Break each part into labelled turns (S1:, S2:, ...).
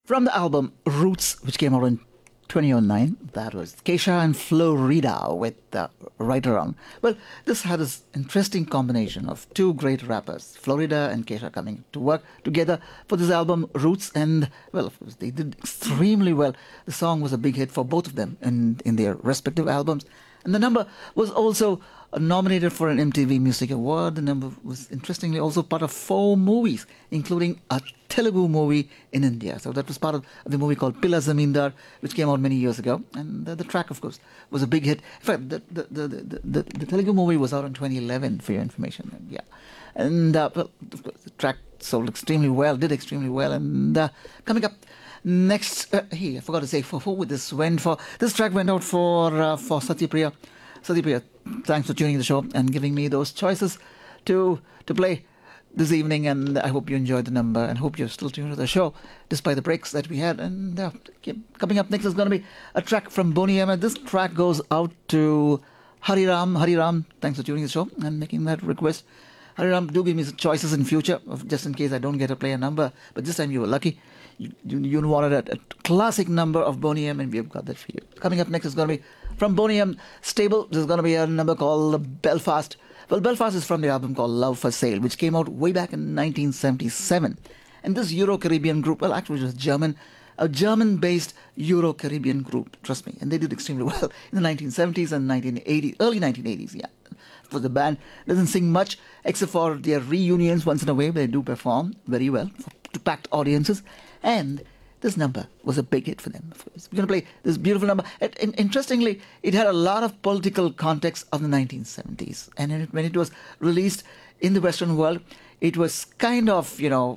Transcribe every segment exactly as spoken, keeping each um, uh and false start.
S1: From the album Roots, which came out in twenty oh nine, that was Kesha and Florida with uh, Right Around. Well, this had this interesting combination of two great rappers, Florida and Kesha, coming to work together for this album Roots, and, well, of course, they did extremely well. The song was a big hit for both of them in, in their respective albums. And the number was also nominated for an M T V Music Award. The number was interestingly also part of four movies, including a Telugu movie in India. So that was part of the movie called Pilla Zamindar, which came out many years ago. And the, the track, of course, was a big hit. In fact, the, the, the, the, the, the Telugu movie was out in twenty eleven, for your information. And, yeah. And, uh, well, of course, the track sold extremely well, did extremely well. And uh, coming up next, uh, hey, I forgot to say for who this went for. This track went out for uh, for Satyapriya. Satyapriya, thanks for tuning the show and giving me those choices to to play this evening. And I hope you enjoyed the number and hope you're still tuned to the show despite the breaks that we had. And uh, coming up next is going to be a track from Boney M. This track goes out to Hariram. Hariram, thanks for tuning the show and making that request. Hariram, do give me some choices in future, just in case I don't get to play a number. But this time you were lucky. You, you, you wanted a, a classic number of Boney M, and we've got that for you. Coming up next is going to be from Boney M stable. This is going to be a number called Belfast. Well, Belfast is from the album called Love for Sale, which came out way back in nineteen seventy-seven. And this Euro-Caribbean group, well, actually it was German, a German-based Euro-Caribbean group, trust me. And they did extremely well in the nineteen seventies and nineteen eighties, early nineteen eighties, yeah. For the band, doesn't sing much except for their reunions once in a way. They do perform very well to packed audiences. And this number was a big hit for them. We're going to play this beautiful number. And, and interestingly, it had a lot of political context of the nineteen seventies. And it, when it was released in the Western world, it was kind of, you know,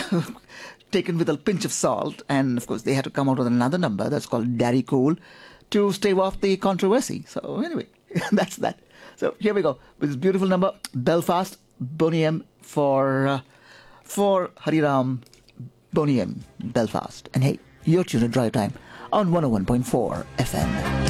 S1: taken with a pinch of salt. And, of course, they had to come out with another number that's called Daddy Cool to stave off the controversy. So, anyway, that's that. So, here we go with this beautiful number, Belfast, Boney M for, uh, for Hariram. Boney M, Belfast. And hey, you're tuned to Drive Time on one oh one point four F M.